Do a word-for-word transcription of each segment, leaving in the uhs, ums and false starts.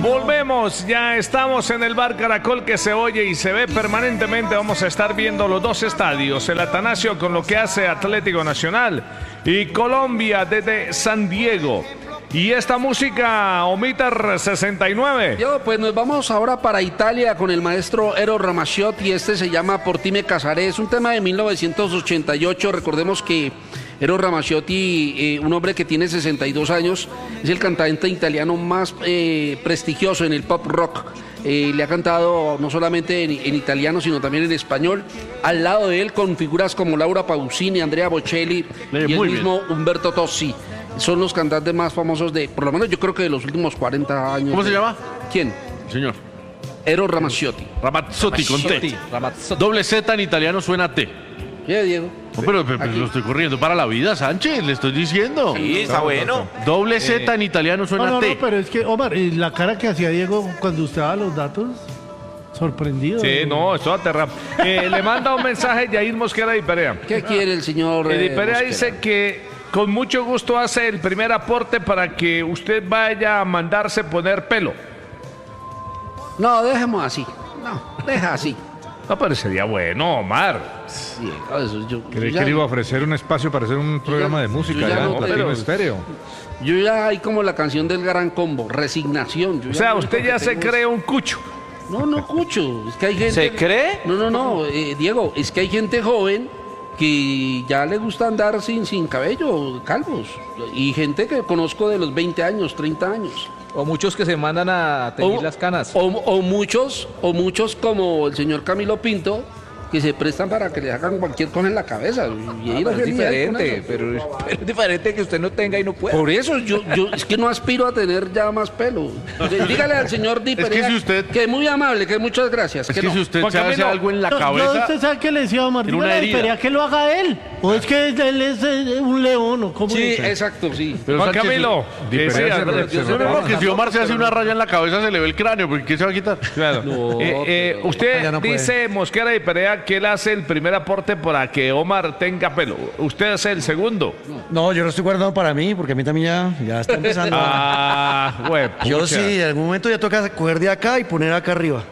Volvemos, ya estamos en el Bar Caracol, que se oye y se ve permanentemente. Vamos a estar viendo los dos estadios, el Atanasio con lo que hace Atlético Nacional y Colombia desde San Diego. Y esta música, Omitar sesenta y nueve. Yo, pues nos vamos ahora para Italia con el maestro Eros Ramazzotti. Este se llama Por ti me casaré. Es un tema de mil novecientos ochenta y ocho. Recordemos que Eros Ramazzotti, eh, un hombre que tiene sesenta y dos años, es el cantante italiano más eh, prestigioso en el pop rock. Eh, le ha cantado no solamente en, en italiano, sino también en español. Al lado de él, con figuras como Laura Pausini, Andrea Bocelli Eh, y el muy mismo Umberto Tozzi. Son los cantantes más famosos de, por lo menos yo creo que de los últimos cuarenta años. ¿Cómo se de- llama? ¿Quién? Señor. Eros Ramazzotti. Ramazzotti con T. Doble Z en italiano suena a T. ¿Qué, Diego? No, pero, pero, pero Aquí. lo estoy corriendo para la vida, Sánchez, le estoy diciendo. Sí, está bueno. Doble Z en italiano suena No, no, a T. no, pero es que, Omar, eh, la cara que hacía Diego cuando usted daba los datos, sorprendido. Sí, no, esto aterra. Eh, le manda un mensaje Yair Mosquera de Perea. ¿Qué quiere el señor? El eh, de Perea Mosquera? dice que con mucho gusto hace el primer aporte para que usted vaya a mandarse poner pelo. No, dejemos así. No, deja así. No, pero sería bueno, Omar. Sí, eso, yo, Creí yo ya, que le iba a ofrecer un espacio para hacer un programa de música yo ya ya, no en Platino tengo- Estéreo. yo ya hay como la canción del Gran Combo, resignación. Yo O ya sea, lo usted único ya que se tengo es- cree un cucho. No, no, Cucho. Es que hay gente. ¿Se cree? No, no, no, eh, Diego, es que hay gente joven que ya le gusta andar sin, sin cabello, calvos. Y gente que conozco de los veinte años, treinta años. O muchos que se mandan a teñir O- las canas. O, o muchos, o muchos como el señor Camilo Pinto, que se prestan para que le hagan cualquier cosa en la cabeza. Y Ah, ahí pero la es felicidad con diferente, eso. pero, pero es diferente que usted no tenga y no pueda. Por eso yo, yo es que no aspiro a tener ya más pelo. Dígale al señor Di Es que Perea si usted- que es muy amable, que muchas gracias. Es que que no. si usted Juan se hace Camilo, algo en la No, yo, cabeza, ¿usted sabe qué le decía Omar? Tiene una Dígale, herida. espera que lo haga él. O es que él es eh, un león, ¿o cómo Sí, es? exacto, sí. pero Juan Sánchez, Camilo. Di eh, Perea sí, se Andrés, re- se yo- No, no, no, que si Omar se hace una raya en la cabeza se le ve el cráneo, porque ¿qué se va a quitar? Claro. No, Eh, eh, usted Ya no puede. dice, Mosquera de Perea, que él hace el primer aporte para que Omar tenga pelo. Usted hace el segundo. No, yo lo estoy guardando para mí, porque a mí también ya, ya está empezando. Ah, güey. Yo pucha. sí, en algún momento ya toca coger de acá y poner acá arriba.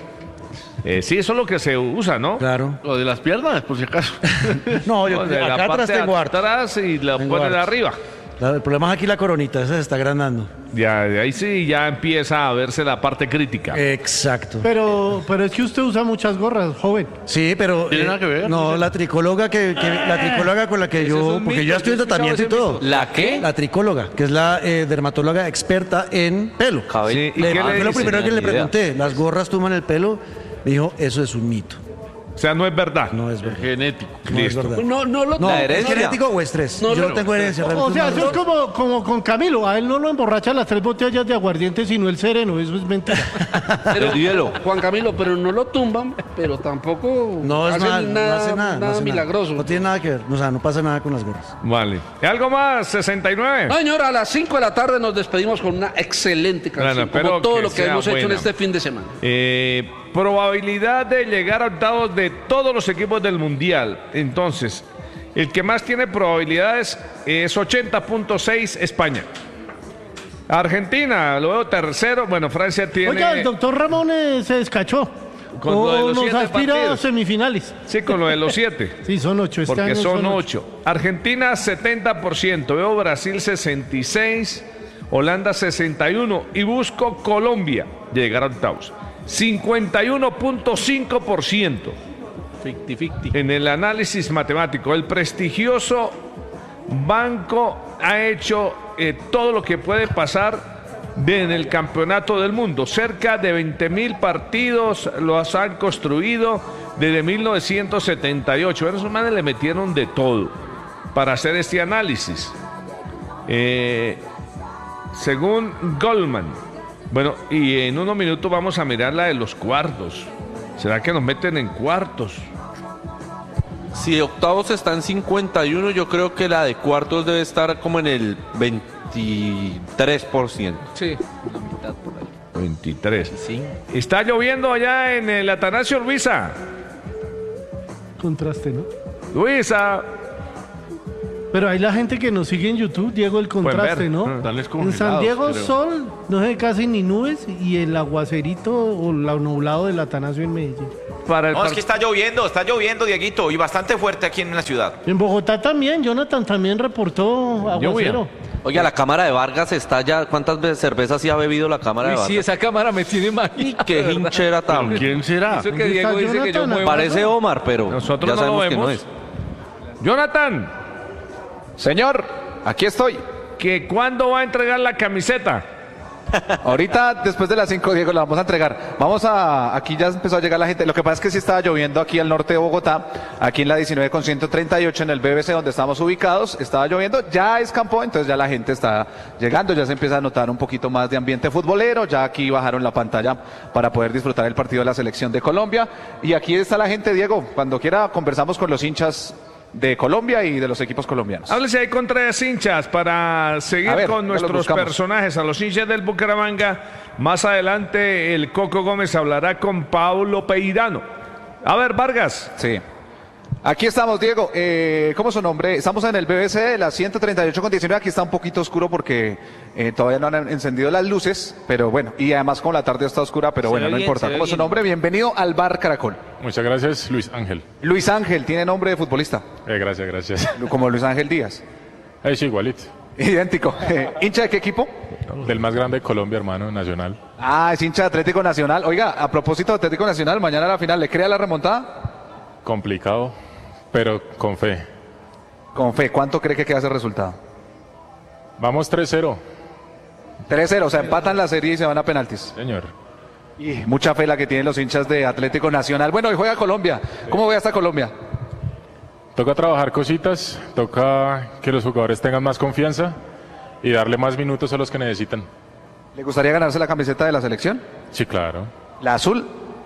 Eh, sí, eso es lo que se usa, ¿no? Claro. Lo de las piernas, por si acaso. No, yo No, de la acá atrás parte tengo harto. atrás y la Tengo ponen harto. arriba. La- El problema es aquí la coronita, esa se está agrandando. Ya, de ahí sí ya empieza a verse la parte crítica. Exacto. Pero, pero es que usted usa muchas gorras, joven. Sí, pero ¿Tiene eh, nada que ver? no, la tricóloga que, que- la tricóloga con la que Ese es yo, un porque mito, yo ya estoy en yo he escuchado tratamiento y ese todo. mito. ¿La qué? La tricóloga, que es la eh, dermatóloga experta en pelo. Cabello. Sí, ¿y Le- qué le fue lo dice? primero que le Ni idea. pregunté. Las gorras tuman el pelo. Me dijo, eso es un mito. O sea, no es verdad. No es verdad. Genético. No es Listo. verdad. No, no lo No, La ¿es herencia. genético o estrés? No, Yo no, no tengo herencia. O realmente sea, no. eso es como, como con Camilo. A él no lo emborracha las tres botellas de aguardiente, sino el sereno. Eso es mentira. Pero, El hielo. Juan Camilo, pero no lo tumban, pero tampoco No es hacen mal, nada, no hace nada. no hace milagroso. No tiene nada que ver. O sea, no pasa nada con las gorras. Vale. ¿Y algo más? sesenta y nueve. No, señor, a las cinco de la tarde nos despedimos con una excelente canción, Bueno, espero como todo que lo que sea hemos hecho en buena. este fin de semana. Eh, probabilidad de llegar a octavos de todos los equipos del Mundial. Entonces, el que más tiene probabilidades es ochenta punto seis, España. Argentina, lo veo tercero. Bueno, Francia tiene... Oiga, el doctor Ramón eh, se descachó. Con lo de O los nos siete aspira a partidos. semifinales. Sí, con lo de los siete. Sí, son ocho. Este Porque año son ocho. ocho. Argentina setenta por ciento, veo Brasil sesenta y seis, Holanda sesenta y uno y busco Colombia llegar a octavos. cincuenta y uno punto cinco por ciento Ficti, ficti. en el análisis matemático. El prestigioso banco ha hecho eh, todo lo que puede pasar de- en el campeonato del mundo. Cerca de veinte mil partidos los han construido desde mil novecientos setenta y ocho. Bueno, esos manes le metieron de todo para hacer este análisis. Eh, según Goldman. Bueno, y en unos minutos vamos a mirar la de los cuartos. ¿Será que nos meten en cuartos? Si octavos está en cincuenta y uno, yo creo que la de cuartos debe estar como en el veintitrés por ciento. Sí, la mitad por ahí. veintitrés. Sí. Está lloviendo allá en el Atanasio, Luisa. Contraste, ¿no? Luisa. Pero hay la gente que nos sigue en YouTube, Diego, el contraste, ver. ¿no? Están En descongelados, San Diego creo. sol, no sé, casi ni nubes, y el aguacerito o la nublado del Atanasio en Medellín. Para el No, es par- que está lloviendo, está lloviendo, Dieguito, y bastante fuerte aquí en la ciudad. En Bogotá también, Jonathan también reportó aguacero. Oiga, la cámara de Vargas está ya. ¿Cuántas veces cervezas sí ha bebido la cámara Uy, de sí, Vargas? esa cámara me tiene mal. Y qué hinchera tan. ¿Quién será? Eso que ¿Dónde Diego está dice que yo Jonathan? muevo. Parece Omar, pero Nosotros ya no lo sabemos que no vemos. es. Jonathan, Señor, aquí estoy. ¿que cuándo va a entregar la camiseta? Ahorita, después de las cinco, Diego, la vamos a entregar. Vamos a... Aquí ya empezó a llegar la gente. Lo que pasa es que sí estaba lloviendo aquí al norte de Bogotá, aquí en la diecinueve con ciento treinta y ocho, en el B B C, donde estamos ubicados. Estaba lloviendo, ya escampó, entonces ya la gente está llegando, ya se empieza a notar un poquito más de ambiente futbolero. Ya aquí bajaron la pantalla para poder disfrutar el partido de la selección de Colombia. Y aquí está la gente, Diego. Cuando quiera, conversamos con los hinchas de Colombia y de los equipos colombianos. Háblese ahí con tres hinchas para seguir A ver, con ya los nuestros buscamos. personajes. A los hinchas del Bucaramanga, más adelante el Coco Gómez hablará con Paulo Peirano. A ver, Vargas. Sí. Aquí estamos, Diego. Eh, ¿Cómo es su nombre? Estamos en el B B C de la ciento treinta y ocho con diecinueve. Aquí está un poquito oscuro porque eh, todavía no han encendido las luces, pero bueno, y además con la tarde está oscura, pero Se bueno, ve no bien, importa. se ve ¿Cómo es su bien. nombre? Bienvenido al Bar Caracol. Muchas gracias, Luis Ángel. Luis Ángel, tiene nombre de futbolista, Eh, gracias, gracias. como Luis Ángel Díaz. Es igualito. Idéntico. Eh, ¿Hincha de qué equipo? Del más grande de Colombia, hermano, nacional. Ah, es hincha de Atlético Nacional. Oiga, a propósito de Atlético Nacional, mañana la final, ¿le crea la remontada? Complicado, pero con fe. Con fe, ¿cuánto cree que queda ese resultado? Vamos tres cero, tres cero, o sea, empatan la serie y se van a penaltis. señor. Y mucha fe la que tienen los hinchas de Atlético Nacional. Bueno, hoy juega Colombia. ¿Cómo ve hasta Colombia? Toca trabajar cositas, toca que los jugadores tengan más confianza y darle más minutos a los que necesitan. ¿Le gustaría ganarse la camiseta de la selección? Sí, claro. La azul,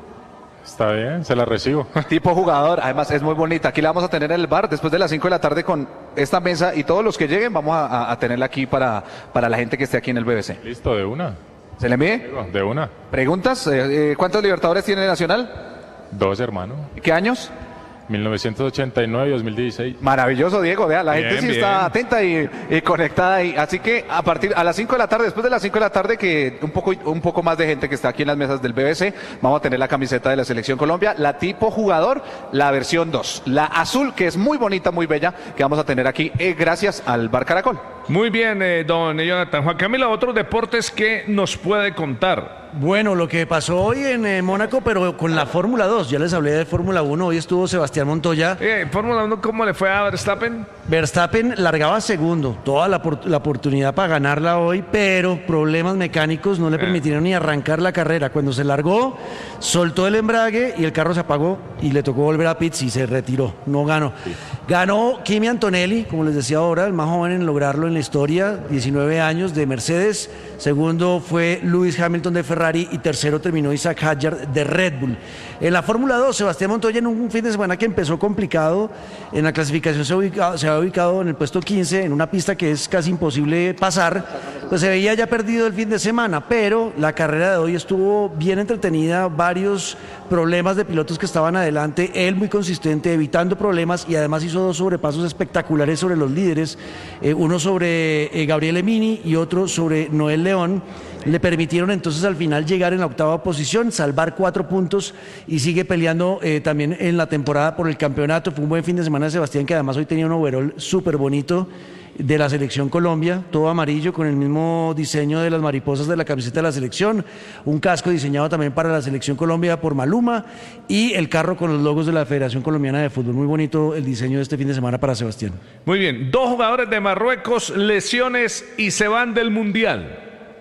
Está bien, se la recibo. tipo jugador. Además, es muy bonita. Aquí la vamos a tener en el bar después de las cinco de la tarde con esta mesa y todos los que lleguen vamos a, a- a tenerla aquí para, para la gente que esté aquí en el B B C. Listo, de una. ¿Se le envíe? Diego, De una. ¿Preguntas? Eh, eh, ¿Cuántos Libertadores tiene Nacional? Dos, hermano. ¿Qué años? mil novecientos ochenta y nueve y dos mil dieciséis. Maravilloso, Diego. Vea, la Bien, gente sí bien. está atenta y, y conectada ahí. Así que a partir a las cinco de la tarde, después de las cinco de la tarde, que un poco un poco más de gente que está aquí en las mesas del B B C, vamos a tener la camiseta de la Selección Colombia, la tipo jugador, la versión dos, la azul, que es muy bonita, muy bella, que vamos a tener aquí eh, gracias al Bar Caracol. Muy bien, eh, don Jonathan. Juan Camilo, otros deportes que nos puede contar. Bueno, lo que pasó hoy en eh, Mónaco, pero con la Fórmula dos. Ya les hablé de Fórmula uno. Hoy estuvo Sebastián Montoya. Eh, Fórmula uno, ¿cómo le fue a Verstappen? Verstappen largaba segundo, toda la, por- la oportunidad para ganarla hoy, pero problemas mecánicos no le permitieron ni arrancar la carrera. Cuando se largó, soltó el embrague y el carro se apagó y le tocó volver a pits y se retiró, no ganó. Ganó Kimi Antonelli, como les decía ahora, el más joven en lograrlo en la historia, diecinueve años, de Mercedes. Segundo fue Lewis Hamilton de Ferrari y tercero terminó Isaac Hadjar de Red Bull. En la Fórmula dos, Sebastián Montoya en un fin de semana que empezó complicado, en la clasificación se, ubica- se había ubicado en el puesto quince, en una pista que es casi imposible pasar, pues se veía ya perdido el fin de semana, pero la carrera de hoy estuvo bien entretenida, varios problemas de pilotos que estaban adelante, él muy consistente, evitando problemas y además hizo dos sobrepasos espectaculares sobre los líderes, eh, uno sobre eh, Gabriel Emini y otro sobre Noel León. Le permitieron entonces al final llegar en la octava posición, salvar cuatro puntos y sigue peleando eh, también en la temporada por el campeonato. Fue un buen fin de semana de Sebastián, que además hoy tenía un overall súper bonito de la Selección Colombia, todo amarillo con el mismo diseño de las mariposas de la camiseta de la selección, un casco diseñado también para la Selección Colombia por Maluma y el carro con los logos de la Federación Colombiana de Fútbol. Muy bonito el diseño de este fin de semana para Sebastián. Muy bien, dos jugadores de Marruecos, lesiones y se van del Mundial.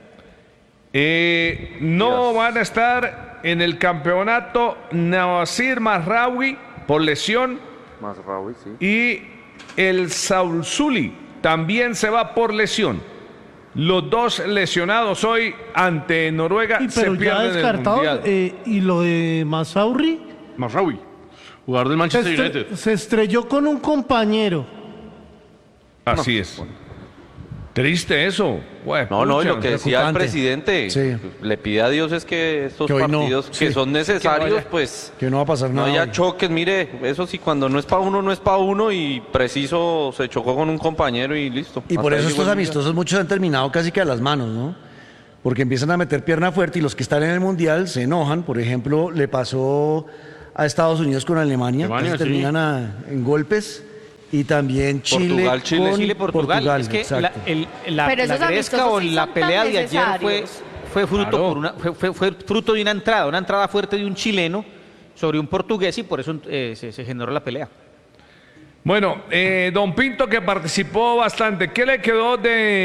Eh, no van a estar en el campeonato Nawasir Mazraoui por lesión y el Saulzuli también se va por lesión. Los dos lesionados hoy ante Noruega Y se pero ya pierden el descartado, Mundial. eh, y lo de Masauri Mazraoui, jugador del se, Manchester estre- United. se estrelló con un compañero. Así es. Triste eso. Bueno, No, no, y pucha, lo que decía el preocupante. presidente, Sí. le pide a Dios es que estos Que hoy no, partidos que sí. son necesarios, Que no haya- pues Que no va a pasar no nada. haya hoy. choques. Mire, eso sí, cuando no es para uno, no es para uno, y preciso se chocó con un compañero y listo. Y por Hasta eso ahí estos llegó el amistosos muchos han terminado casi que a las manos, ¿no? Porque empiezan a meter pierna fuerte y los que están en el Mundial se enojan. Por ejemplo, le pasó a Estados Unidos con Alemania, Alemania, que se sí. terminan a- en golpes. Y también Chile Portugal, Chile, con Chile, Portugal. Es que exacto. la, el- la, Pero la esos gresca amistosos o sí la son tan pelea de ayer fue, necesarios. fue, fruto Claro. por una, fue, fue- fue fruto de una entrada, una entrada fuerte de un chileno sobre un portugués y por eso eh, se, se generó la pelea. Bueno, eh, don Pinto, que participó bastante, ¿qué le quedó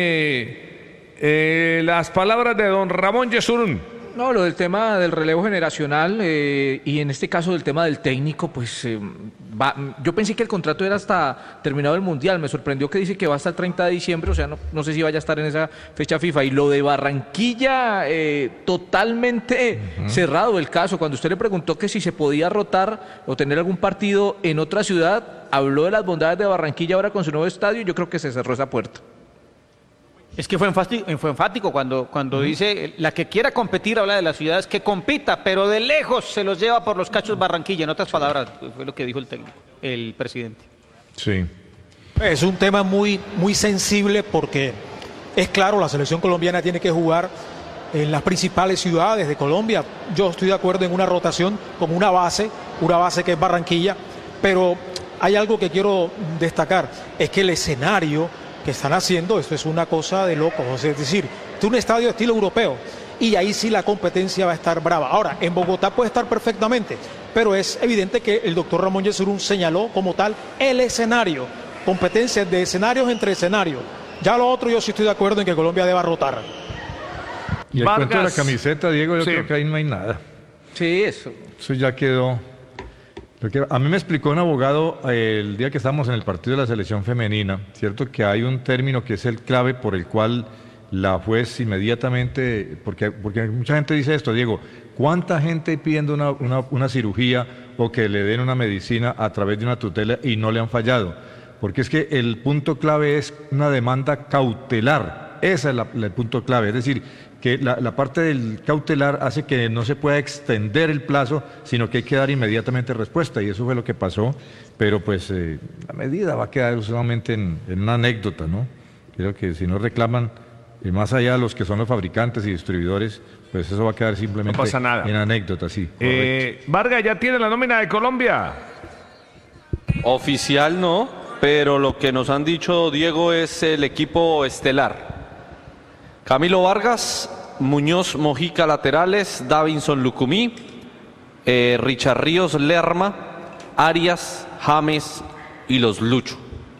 de eh, las palabras de don Ramón Yesurún? No, lo del tema del relevo generacional eh, y en este caso del tema del técnico, pues eh, va- yo pensé que el contrato era hasta terminado el Mundial, me sorprendió que dice que va hasta el treinta de diciembre, o sea, no, no sé si vaya a estar en esa fecha FIFA. Y lo de Barranquilla, eh, totalmente cerrado el caso. Cuando usted le preguntó que si se podía rotar o tener algún partido en otra ciudad, habló de las bondades de Barranquilla ahora con su nuevo estadio y yo creo que se cerró esa puerta. Es que fue enfático, fue enfático cuando, cuando dice, la que quiera competir habla de las ciudades, que compita, pero de lejos se los lleva por los cachos Barranquilla. En otras palabras, fue lo que dijo el técnico, el presidente. Sí. Es un tema muy, muy sensible porque es claro, la selección colombiana tiene que jugar en las principales ciudades de Colombia. Yo estoy de acuerdo en una rotación como una base, una base que es Barranquilla, pero hay algo que quiero destacar, es que el escenario que están haciendo, esto es una cosa de locos, o sea, es decir, es un estadio de estilo europeo y ahí sí la competencia va a estar brava. Ahora, en Bogotá puede estar perfectamente, pero es evidente que el doctor Ramón Yesurún señaló como tal el escenario, competencia de escenarios entre escenarios. Ya lo otro yo sí estoy de acuerdo en que Colombia deba rotar. Y el Vargas. cuento de la camiseta, Diego, yo Sí. creo que ahí no hay nada. Sí, eso. Eso ya quedó. Lo que- A mí me explicó un abogado eh, el día que estábamos en el partido de la selección femenina, cierto que hay un término que es el clave por el cual la juez inmediatamente, porque, porque mucha gente dice esto, Diego, ¿cuánta gente pidiendo una, una, una cirugía o que le den una medicina a través de una tutela y no le han fallado? Porque es que el punto clave es una demanda cautelar, ese es la- la- el punto clave, es decir, que la, la parte del cautelar hace que no se pueda extender el plazo, sino que hay que dar inmediatamente respuesta, y eso fue lo que pasó, pero pues eh, la medida va a quedar solamente en, en una anécdota, ¿no? Creo que si no reclaman, y más allá de los que son los fabricantes y distribuidores, pues eso va a quedar simplemente No pasa nada. en anécdota, sí. Eh, Vargas, ¿ya tiene la nómina de Colombia? Oficial no, pero lo que nos han dicho, Diego, es el equipo estelar. Camilo Vargas, Muñoz Mojica laterales, Davinson Lucumí, eh, Richard Ríos Lerma, Arias, James y los Lucho.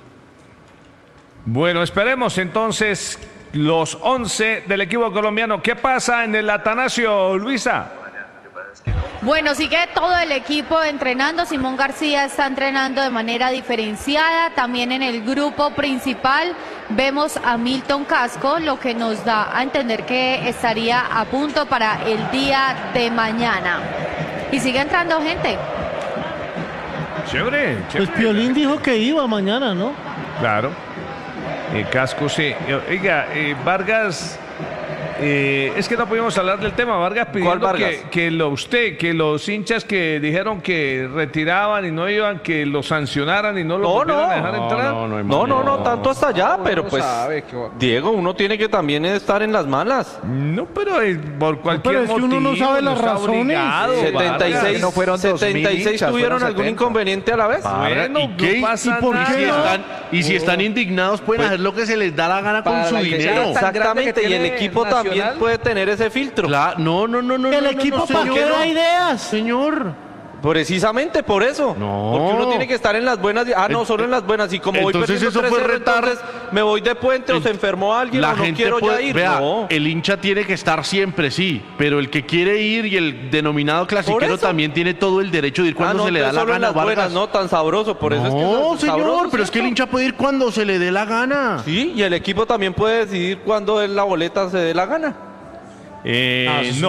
Bueno, esperemos entonces los once del equipo colombiano. ¿Qué pasa en el Atanasio, Luisa? Bueno, sigue todo el equipo entrenando. Simón García está entrenando de manera diferenciada. También en el grupo principal vemos a Milton Casco, lo que nos da a entender que estaría a punto para el día de mañana. Y sigue entrando gente. Chévere, Pues chévere. Piolín dijo que iba mañana, ¿no? Claro. Eh, Casco, sí. Eh, Oiga, eh, Vargas, eh, es que no pudimos hablar del tema. Vargas pidiendo Vargas? que, que lo usted, que los hinchas que dijeron que retiraban y no iban, que lo sancionaran y no lo No, volvieran no. a dejar entrar. no, no hay No, no, no, tanto hasta allá, uno pero no pues, sabe que va- Diego, uno tiene que también estar en las malas. No, pero eh, por cualquier pero es que uno no motivo, sabe las está razones. obligado, setenta y seis, Vargas. no fueron dos mil setenta y seis hinchas, tuvieron fueron algún setenta. inconveniente a la vez. Bueno, ¿Y no qué? pasa ¿Y por nada. qué Y si no? están, y si están indignados, pueden hacer lo que se les da la gana con Para su la que sea dinero. tan grande Exactamente, que y el tiene equipo Nacional. también puede tener ese filtro. Claro, no, no, no, no. El no, equipo no, para qué señor. da ideas. Señor. Precisamente por eso. No. Porque uno tiene que estar en las buenas. Ah, no, Ent- solo en las buenas. Y como voy entonces perdiendo eso fue tres cero, retar- entonces me voy de puente o se enfermó alguien La o no gente quiero puede- ya ir. vea, No. el hincha tiene que estar siempre, sí, pero el que quiere ir y el denominado Por clasiquero eso. también tiene todo el derecho de ir Ah, cuando no, se le da entonces la solo en gana, las buenas, Vargas. no tan sabroso. Por eso es que No, es señor, sabroso, pero es que el ¿cierto? hincha puede ir cuando se le dé la gana. Sí, y el equipo también puede decidir cuándo es la boleta se dé la gana. Eh, no.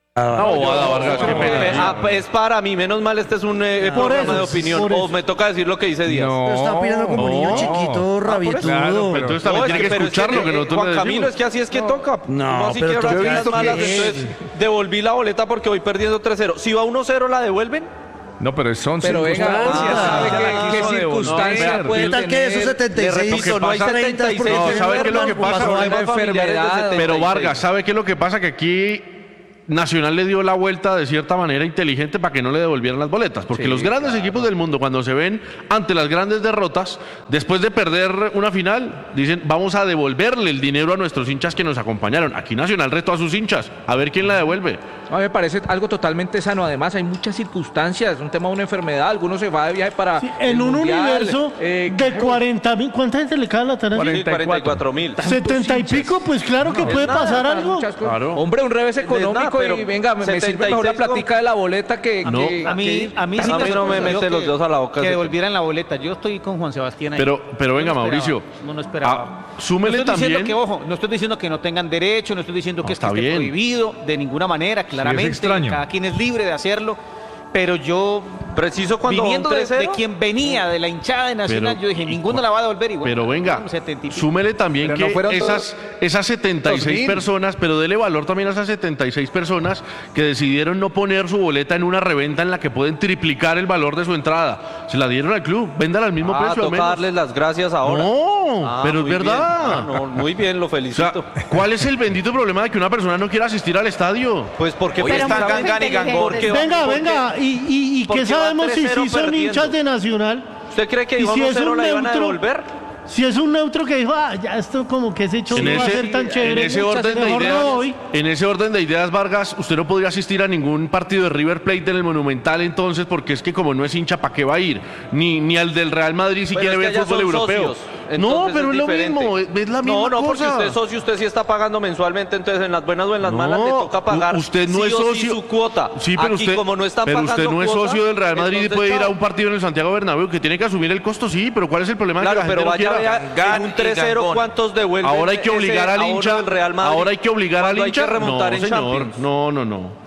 Ah, bobada, Vargas, qué pena. Ah, pues para mí, menos mal este es un eh, programa de opinión. O me toca decir lo que dice Díaz. No, está opinando como un niño chiquito, rabietudo. Claro, pero entonces también No, tiene es que que- escuchar pero lo que es que, nosotros Juan le Camilo, decimos. es que así es que toca. No, ¿Cómo así pero que toca- ahora yo he las visto malas? que- Entonces, devolví la boleta porque voy perdiendo tres cero. Si va uno cero, ¿la devuelven? No, pero son Pero venga, circunstancias. ah, ¿sabe ya qué- la qué quiso circunstancia devolver. puede ¿Qué tal que esos tener- setenta y Le seis repito, no hay treinta setenta y seis No, ¿sabe qué es lo que enferman, pasa? pasó Una algo? enfermedad. Pero Vargas, ¿sabe qué es lo que pasa? Que aquí Nacional le dio la vuelta de cierta manera inteligente para que no le devolvieran las boletas. Porque Sí, los grandes equipos del mundo, cuando se ven ante las grandes derrotas, después de perder una final, dicen, vamos a devolverle el dinero a nuestros hinchas que nos acompañaron. Aquí Nacional retó a sus hinchas, a ver quién la devuelve. A mí me parece algo totalmente sano. Además, hay muchas circunstancias. Un tema de una enfermedad. Algunos se va de viaje para. Sí, el en un mundial, universo eh, de cuarenta mil, ¿cuánta gente le cae a la tarea? cuarenta y cuatro mil. setenta y pico, pues claro que puede pasar algo. muchas cosas. Claro. Hombre, un revés económico nada, pero y venga, me, me sirve mejor la setenta y seis platica de la boleta que. No. que- A mí, que- a mí sí A mí no me sorprendió mete que- los dedos a la boca. Que ese devolvieran la boleta. Yo estoy con Juan Sebastián ahí. Pero, pero venga, No lo esperaba, Mauricio, No lo esperaba. ah, súmele no estoy diciendo también. que, ojo, no estoy diciendo que no tengan derecho, no estoy diciendo No, que, es que está esté bien. prohibido de ninguna manera, claramente. extraño. Cada quien es libre de hacerlo. Pero yo, Preciso cuando viniendo va un de, tres cero. de quien venía, de la hinchada de Nacional, Pero- yo dije, ninguno la va a devolver igual. Pero venga, súmele también Pero no que fueron esas, esas setenta y seis dos mil. personas, pero dele valor también a esas setenta y seis personas que decidieron no poner su boleta en una reventa en la que pueden triplicar el valor de su entrada. Se la dieron al club, véndala al mismo Ah, precio al toca menos. darles las gracias ahora. No, Ah, pero es muy bien. verdad. Ah, no, muy bien, lo O sea, felicito. ¿cuál es el bendito problema de que una persona no quiera asistir al estadio? Pues porque Pero están muy gangan y inteligentes. gangan. Porque- Venga, porque- venga, y, y, y porque qué va sabemos si, tres cero si son perdiendo. hinchas de Nacional. ¿Usted cree que Y dijo si uno es cero un la iban a neutro, devolver? Si es un neutro que dijo, ah, ya esto como que ese show En no va a ese, ser tan chévere, en ese muchas, orden de mejor ideas, no voy. en ese orden de ideas, Vargas, usted no podría asistir a ningún partido de River Plate en el Monumental entonces, porque es que como no es hincha, ¿para qué va a ir? Ni, ni al del Real Madrid si Pero quiere es que ver allá fútbol son europeo. socios, No, entonces pero es, lo diferente. mismo, es, es la misma No, no, porque cosa. usted es socio, usted sí está pagando mensualmente, entonces en las buenas o en las No, malas le toca pagar usted no sí es o sí socio. su cuota. Sí, pero Aquí, usted, como no están pero pagando usted no es cuota, socio del Real Madrid y entonces, puede ir a chao. un partido en el Santiago Bernabéu que tiene que asumir el costo, sí, pero ¿cuál es el problema? Claro, de que la pero gente no vaya, quiera? vea, en un tres cero, ¿cuántos devuelven? Ahora hay que obligar ese al abono hincha. del Real Madrid? Ahora hay que obligar al Cuando hay que hincha. remontar no, en señor. Champions. No, no, no.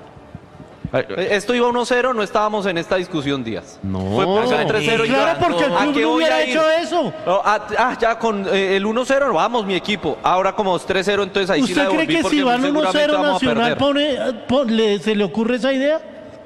Eh, Esto iba uno cero, no estábamos en esta discusión, Díaz. No. Fue por ser tres cero y Claro, ya. porque el ¿A club qué no voy hubiera a ir? hecho eso. No, ah, ah, ya con eh, el uno cero, vamos, mi equipo. Ahora como tres cero, entonces ahí sí la ¿Usted cree devolví que porque si van muy uno seguramente cero vamos a Nacional perder. pone, pon- le- se le ocurre esa idea?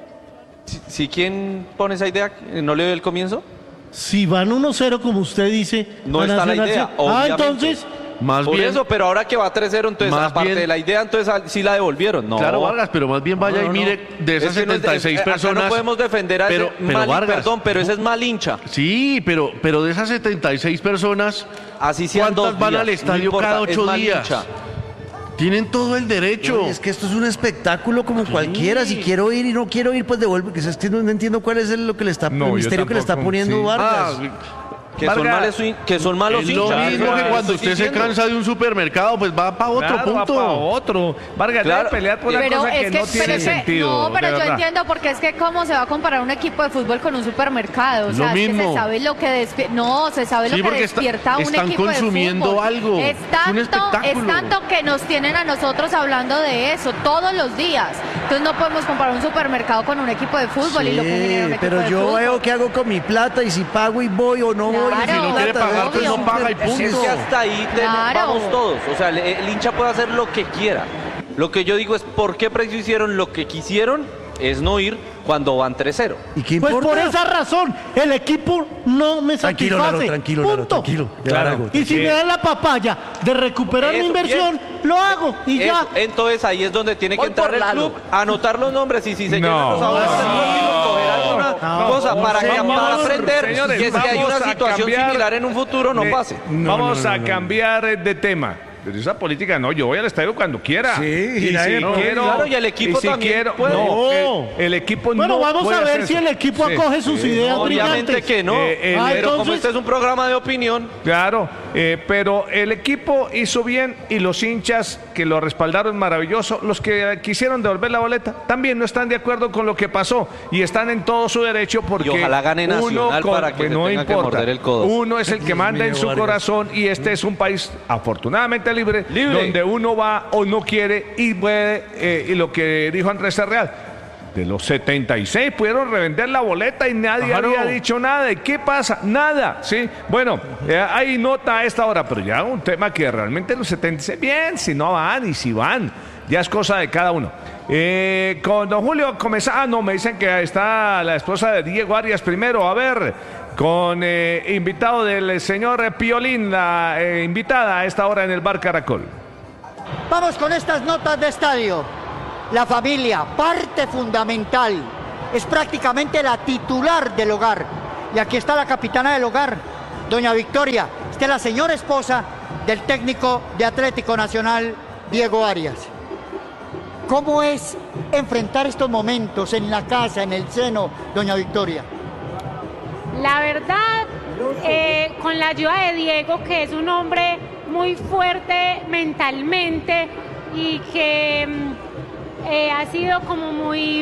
Si, si quién pone esa idea, ¿no le dio el comienzo? Si van uno cero como usted dice, No a está la Nacional idea, se- Ah, obviamente. entonces, Más Por bien. eso, pero ahora que va tres cero, entonces Más aparte bien- de la idea, entonces ah, sí la devolvieron. No. Claro, Vargas, pero más bien vaya No, no, y no. mire de esas Es que no es de- setenta y seis acá personas. no podemos defender a pero, ese pero mal, Vargas, perdón, pero ese es mal hincha. Sí, pero, pero de esas setenta y seis personas, Así sean ¿cuántas dos van días, al no estadio importa, cada es ocho mal días? hincha. Tienen todo el derecho. Oye, es que esto es un espectáculo como cualquiera. Si quiero ir y no quiero ir, pues devuelvo. Que es que no, no entiendo cuál es el, lo que le está, No, el yo misterio que le está tampoco, poniendo sí. Vargas. Ah, Que son, Vargas, males, que son malos es lo hinchas. mismo que cuando usted se cansa de un supermercado, pues va para otro Claro, va punto. pa' otro. Vargas, Claro. debe pelear por una Pero cosa es que, que, no pero tiene es que- sentido. no, pero de yo verdad. entiendo porque es que cómo se va a comparar un equipo de fútbol con un supermercado. O Lo sea, es que mismo. se sabe lo que despier- no, se sabe Sí, lo que porque está- despierta un están equipo consumiendo de fútbol. algo. Es Es un tanto, espectáculo. es tanto que nos tienen a nosotros hablando de eso todos los días. Entonces no podemos comparar un supermercado con un equipo de fútbol y lo que Sí, genera un equipo pero de yo fútbol. veo qué hago con mi plata y si pago y voy o no voy. Claro, y si no quiere obvio. pagar, pues no paga y Es punto. que hasta ahí te- Claro. vamos todos. O sea, el, el hincha puede hacer lo que quiera. Lo que yo digo es, ¿por qué preciso hicieron lo que quisieron? Es no ir cuando van tres cero. ¿Y qué pues importa? por esa razón, el equipo no me Tranquilo, satisface. Laro, tranquilo, Laro, Punto. tranquilo. Ya Claro. hago, Y si me dan la papaya de recuperar Eso, mi inversión, bien. lo hago y ya. Eso, entonces ahí es donde tiene que Voy entrar por el Lalo. club, anotar los nombres y si se No. quedan los ahorros del partido, coger alguna No, cosa por para, que, favor, para aprender señores, y es que hay vamos una a situación cambiar similar en un futuro no de- pase. Vamos a cambiar eh, de tema. Pero esa política no, yo voy al estadio cuando quiera. Sí, y y nadie- si no, quiero, claro, y el equipo y si también quiero, puede. no, el, el equipo Bueno, no vamos puede a ver hacer si eso. el equipo Sí. acoge sus ideas Obviamente brillantes. que no, Eh, el- Ah, pero como entonces- este es un programa de opinión, Claro, eh, pero el equipo hizo bien y los hinchas que lo respaldaron maravilloso, los que quisieron devolver la boleta también no están de acuerdo con lo que pasó y están en todo su derecho porque Y ojalá gane uno Nacional con- para que pues se no tenga que importa. morder el codo. Uno es el que Dios manda en mío, su Vargas. corazón y este es un país afortunadamente libre, Libre. donde uno va o no quiere y puede, eh, y lo que dijo Andrés Real, de los setenta y seis pudieron revender la boleta y nadie Claro. había dicho nada. ¿Y qué pasa? Nada, ¿sí? Bueno, eh, hay nota a esta hora, pero ya un tema que realmente los setenta y seis, bien, si no van y si van, ya es cosa de cada uno. Eh, con don Julio Comezano, me dicen que está la esposa de Diego Arias primero, a ver, con eh, invitado del señor Piolín, la eh, invitada a esta hora en el Bar Caracol. Vamos con estas notas de estadio. La familia, parte fundamental, es prácticamente la titular del hogar. Y aquí está la capitana del hogar, doña Victoria. Esta es la señora esposa del técnico de Atlético Nacional, Diego Arias. ¿Cómo es enfrentar estos momentos en la casa, en el seno, doña Victoria? La verdad, eh, con la ayuda de Diego, que es un hombre muy fuerte mentalmente y que eh, ha sido como muy,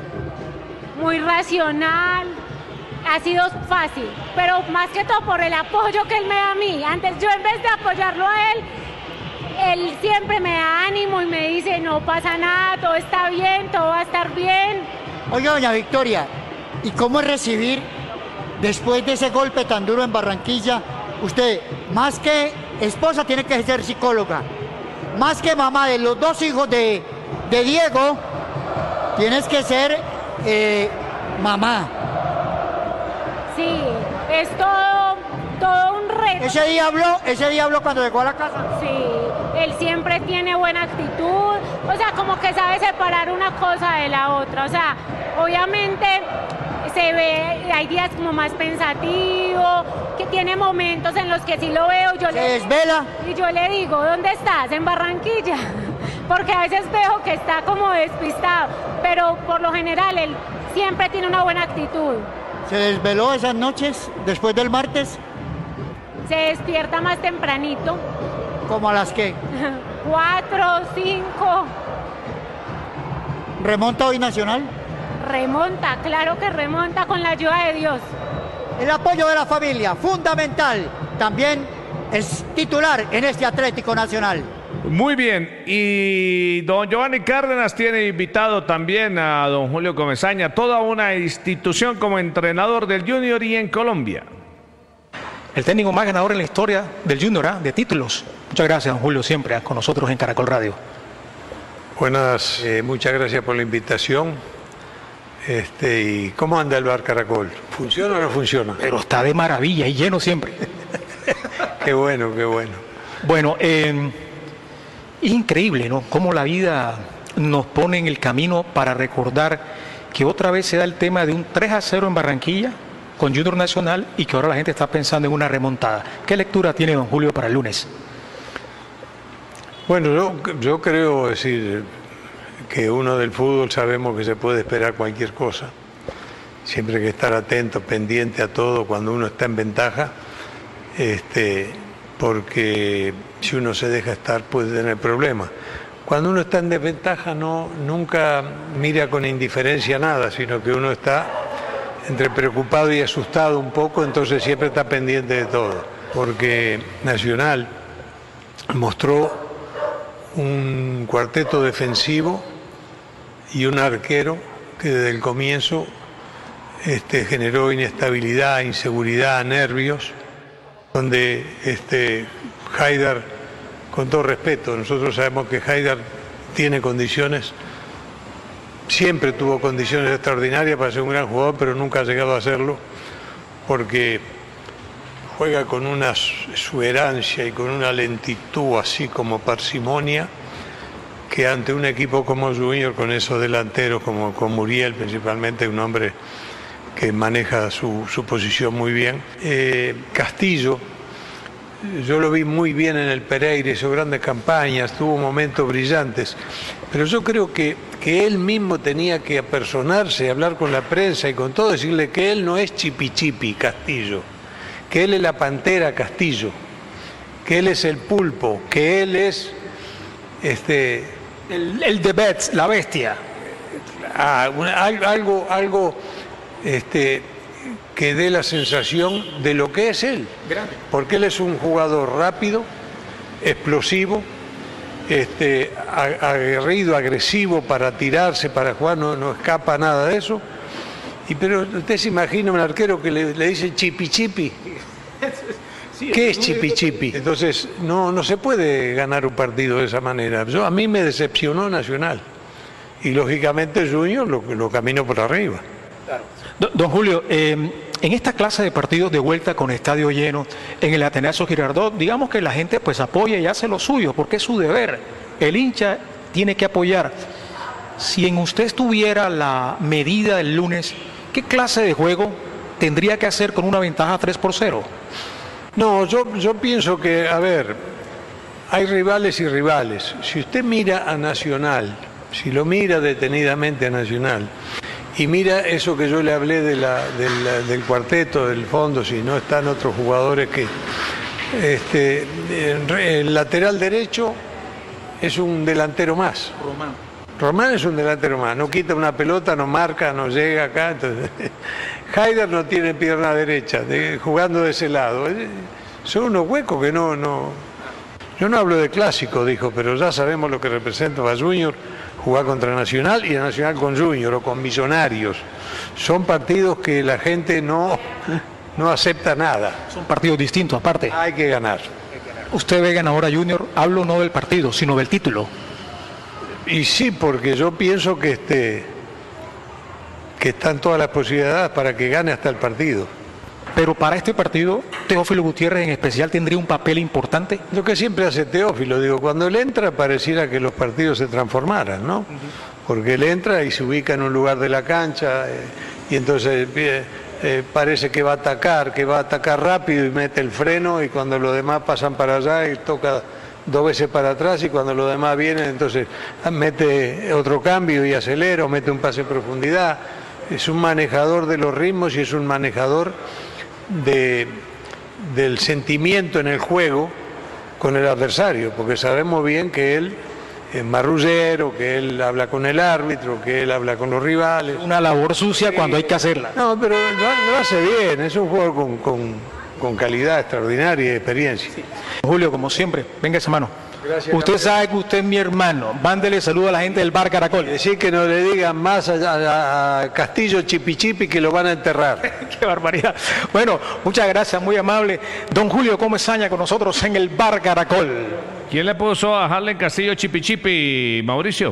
muy racional, ha sido fácil, pero más que todo por el apoyo que él me da a mí. Antes yo, en vez de apoyarlo a él, él siempre me da ánimo y me dice, no pasa nada, todo está bien, todo va a estar bien. Oiga, doña Victoria, ¿y cómo es recibir, después de ese golpe tan duro en Barranquilla, usted, más que esposa, tiene que ser psicóloga, más que mamá de los dos hijos de, de Diego, tienes que ser eh, mamá? Sí, es todo, todo un reto. ¿Ese día habló, ese día habló cuando llegó a la casa? Sí, él siempre tiene buena actitud, o sea, como que sabe separar una cosa de la otra, o sea, obviamente se ve, hay días como más pensativo, que tiene momentos en los que sí lo veo, yo ¿Se le desvela? y yo le digo, ¿dónde estás? En Barranquilla, porque a veces veo que está como despistado, pero por lo general él siempre tiene una buena actitud. ¿Se desveló esas noches después del martes? Se despierta más tempranito. ¿Como a las qué? Cuatro, cinco. ¿Remonta hoy Nacional? Remonta, claro que remonta con la ayuda de Dios. El apoyo de la familia, fundamental. También es titular en este Atlético Nacional. Muy bien, y don Giovanni Cárdenas tiene invitado también a don Julio Comesaña, toda una institución como entrenador del Junior y en Colombia. El técnico más ganador en la historia del Junior, ¿eh? De títulos. Muchas gracias, don Julio, siempre ¿eh? con nosotros en Caracol Radio. Buenas, eh, muchas gracias por la invitación. Este, ¿y cómo anda el Bar Caracol? ¿Funciona o no funciona? Pero está de maravilla y lleno siempre. Qué bueno, qué bueno. Bueno, eh, es increíble, ¿no? Cómo la vida nos pone en el camino para recordar que otra vez se da el tema de un tres a cero en Barranquilla con Junior Nacional y que ahora la gente está pensando en una remontada. ¿Qué lectura tiene don Julio para el lunes? Bueno, yo, yo creo decir que uno del fútbol sabemos que se puede esperar cualquier cosa. Siempre hay que estar atento, pendiente a todo cuando uno está en ventaja, este, porque si uno se deja estar puede tener problemas. Cuando uno está en desventaja no, nunca mira con indiferencia nada, sino que uno está entre preocupado y asustado un poco, entonces siempre está pendiente de todo. Porque Nacional mostró un cuarteto defensivo y un arquero que desde el comienzo este, generó inestabilidad, inseguridad, nervios, donde este, Haidar, con todo respeto, nosotros sabemos que Haidar tiene condiciones, siempre tuvo condiciones extraordinarias para ser un gran jugador, pero nunca ha llegado a serlo, porque juega con una exuberancia y con una lentitud así como parsimonia, que ante un equipo como Junior, con esos delanteros como con Muriel principalmente, un hombre que maneja su, su posición muy bien. Eh, Castillo, yo lo vi muy bien en el Pereira, hizo grandes campañas, tuvo momentos brillantes, pero yo creo que, que él mismo tenía que apersonarse, hablar con la prensa y con todo, decirle que él no es chipi chipi Castillo, que él es la pantera Castillo, que él es el pulpo, que él es este el, el The Bets, la bestia. Ah, una, algo, algo este, que dé la sensación de lo que es él. Grande. Porque él es un jugador rápido, explosivo, este, aguerrido, agresivo para tirarse, para jugar, no, no escapa nada de eso. Y pero usted se imagina un arquero que le, le dice chipi chipi. ¿Qué es chipi chipi? Entonces no, no se puede ganar un partido de esa manera. Yo, a mí me decepcionó Nacional. Y lógicamente Junior lo, lo caminó por arriba. Claro. Don, don Julio, eh, en esta clase de partidos de vuelta con estadio lleno, en el Atanasio Girardot, digamos que la gente pues apoya y hace lo suyo, porque es su deber. El hincha tiene que apoyar. Si en usted estuviera la medida del lunes, ¿qué clase de juego tendría que hacer con una ventaja tres por cero? No, yo, yo pienso que, a ver, hay rivales y rivales. Si usted mira a Nacional, si lo mira detenidamente a Nacional, y mira eso que yo le hablé de la, de la, del cuarteto, del fondo, si no están otros jugadores que... Este, el lateral derecho es un delantero más. Román. Román es un delantero más, no quita una pelota, no marca, no llega acá. Entonces, Haider no tiene pierna derecha, de, jugando de ese lado. Son unos huecos que no, no... Yo no hablo de clásico, dijo, pero ya sabemos lo que representa a Junior jugar contra Nacional y a Nacional con Junior o con Millonarios. Son partidos que la gente no, no acepta nada. Son partidos distintos, aparte. Hay que ganar. Usted ve ganador a Junior, hablo no del partido, sino del título. Y sí, porque yo pienso que este que están todas las posibilidades para que gane hasta el partido. Pero para este partido, Teófilo Gutiérrez en especial tendría un papel importante. Lo que siempre hace Teófilo, digo, cuando él entra pareciera que los partidos se transformaran, ¿no? Porque él entra y se ubica en un lugar de la cancha eh, y entonces eh, eh, parece que va a atacar, que va a atacar rápido y mete el freno y cuando los demás pasan para allá y toca dos veces para atrás y cuando los demás vienen entonces mete otro cambio y acelera o mete un pase en profundidad. Es un manejador de los ritmos y es un manejador de, del sentimiento en el juego con el adversario, porque sabemos bien que él es marrullero, que él habla con el árbitro, que él habla con los rivales. Una labor sucia cuando hay que hacerla. No, pero lo, lo hace bien, es un jugador con, con, con calidad extraordinaria y experiencia. Sí. Julio, como siempre, venga esa mano. Gracias, usted Gabriel. sabe que usted es mi hermano. Mándele saludo a la gente del Bar Caracol. Decir que no le digan más a, a Castillo Chipi Chipi que lo van a enterrar. Qué barbaridad. Bueno, muchas gracias, muy amable. Don Julio Comesaña con nosotros en el Bar Caracol. ¿Quién le puso a Harlen Castillo Chipi Chipi, Mauricio?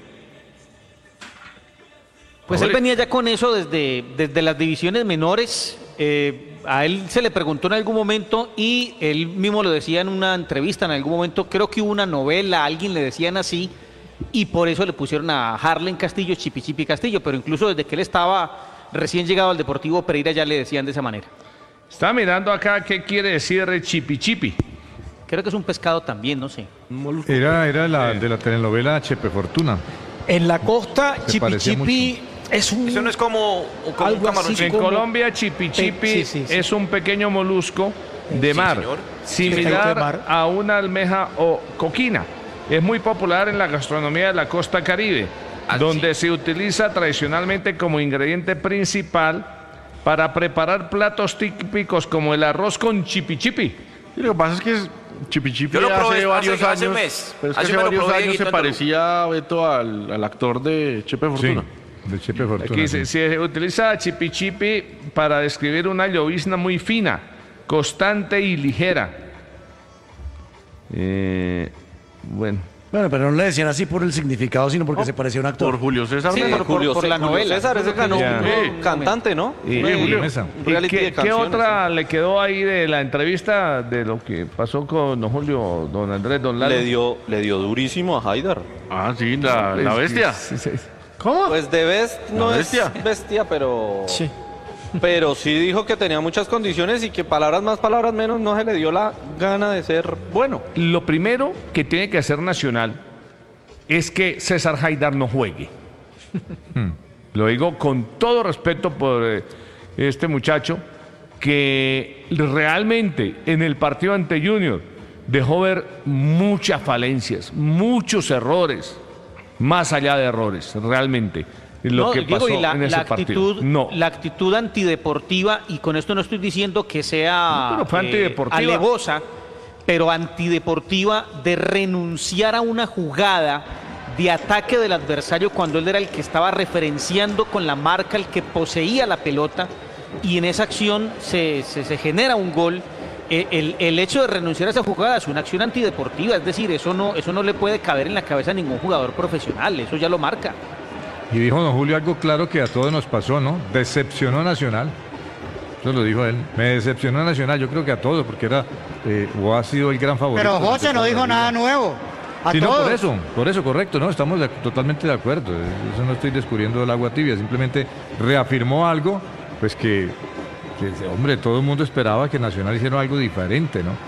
Pues él venía ya con eso desde, desde las divisiones menores. Eh, a él se le preguntó en algún momento y él mismo lo decía en una entrevista en algún momento, creo que hubo una novela, a alguien le decían así y por eso le pusieron a Harlen Castillo Chipi Chipi Castillo, pero incluso desde que él estaba recién llegado al Deportivo Pereira ya le decían de esa manera. Está mirando acá qué quiere decir Chipi Chipi. Creo que es un pescado también, no sé. Era, era la de la telenovela Chepe Fortuna. En la costa, Se Chipi parecía Chipi es un... Eso no es como, como un algo así camaroncito. En como- Colombia, Chipi Chipi Sí, sí, sí. es un pequeño molusco de Sí, mar, señor. similar de mar. a una almeja o coquina. Es muy popular en la gastronomía de la costa caribe, Ah, donde se utiliza tradicionalmente como ingrediente principal para preparar platos típicos como el arroz con chipi chipi. Y lo que pasa es que es Chipi Chipi Yo lo probé hace varios hace- hace años, un mes. pero es que Hace hace un mes lo varios probé, años Dieguito, se en Perú. parecía Beto al, al actor de Chepe Fortuna. Sí, de Chepe Fortuna. Aquí sí. se, se utiliza chipi chipi para describir una llovizna muy fina, constante y ligera. Eh, bueno. Bueno, pero no le decían así por el significado, sino porque se parecía a un actor. Por Julio César. Sí, Mesa. por- por- por la Julio novela. César, ese ganó Ya. un cantante, ¿no? Y, Julio, y- Julio Mesa. ¿y reality qué, de qué canciones, otra le quedó ahí de la entrevista de lo que pasó con don Julio, don Andrés, don Lalo? Le dio, le dio durísimo a Haider. Ah, sí, la, la bestia. Sí, sí, sí. ¿Cómo? Pues de best no La es bestia. bestia, pero Sí. pero sí dijo que tenía muchas condiciones y que palabras más, palabras menos no se le dio la gana de ser bueno. Lo primero que tiene que hacer Nacional es que César Haidar no juegue. Lo digo con todo respeto por eh, este muchacho que realmente en el partido ante Junior dejó ver muchas falencias, muchos errores, más allá de errores, realmente. Lo No, que Diego, pasó y la, en ese la partido. actitud, No. la actitud antideportiva, y con esto no estoy diciendo que sea No, pero fue eh, antideportiva. alevosa, pero antideportiva, de renunciar a una jugada de ataque del adversario cuando él era el que estaba referenciando con la marca, el que poseía la pelota, y en esa acción se, se, se genera un gol. El, el, el hecho de renunciar a esa jugada es una acción antideportiva, es decir, eso no, eso no le puede caber en la cabeza a ningún jugador profesional, eso ya lo marca. Y dijo don Julio algo claro que a todos nos pasó, ¿no? Decepcionó Nacional. Eso lo dijo él. Me decepcionó Nacional, yo creo que a todos, porque era eh, o ha sido el gran favorito. Pero José no dijo nada nuevo. A sí, todos. no, por eso, por eso, correcto, no, estamos de, totalmente de acuerdo. Eso no estoy descubriendo el agua tibia, simplemente reafirmó algo, pues que, que hombre, todo el mundo esperaba que Nacional hiciera algo diferente, ¿no?